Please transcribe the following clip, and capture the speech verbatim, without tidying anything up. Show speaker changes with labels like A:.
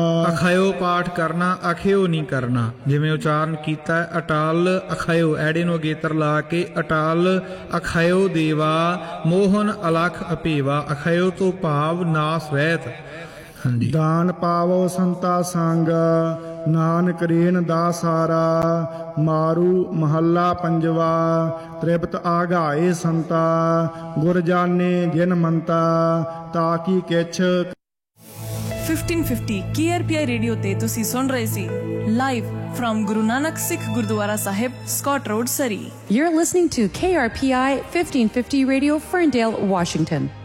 A: ਅਖਾਇਓ ਪਾਠ ਕਰਨਾ, ਅਖਿਓ ਨਹੀਂ ਕਰਨਾ। ਜਿਵੇਂ ਉਚਾਰਨ ਕੀਤਾ ਅਟਲ ਅਖਾਇਓ, ਐੜੇ ਨੂੰ ਅਗੇਤਰ ਲਾ ਕੇ ਅਟਲ ਅਖਾਇਓ ਦੇਵਾ ਮੋਹਨ ਅਲਖ ਅਪੇਵਾ। ਅਖਾਇਓ ਤੋਂ ਭਾਵ ਨਾਸ ਰਹਿਤ। ਹਾਂਜੀ।
B: ਦਾਨ ਪਾਵੋ ਸੰਤਾ ਸੰਗ, ਨਾਨਕ ਰੇਨ ਦਾ ਸਾਰਾ। ਮਾਰੂ ਮਹੱਲਾ ਪੰਜਵਾ। ਤ੍ਰਿਪਤ ਆਘਾਏ ਸੰਤਾ, ਗੁਰ ਜਾਨੇ ਜਿਨ ਮੰਤਾ। ਤਾਕੀ ਕਿਛ
C: fifteen fifty K R P ਆਈ ਰੇਡੀਓ ਤੇ ਤੁਸੀਂ ਸੁਣ ਰਹੇ ਸੀ live firm Guru Nanak Sikh Gurdwara Sahib, Scott road, Surrey.
D: You're listening to K R P I fifteen fifty Radio, Ferndale, Washington.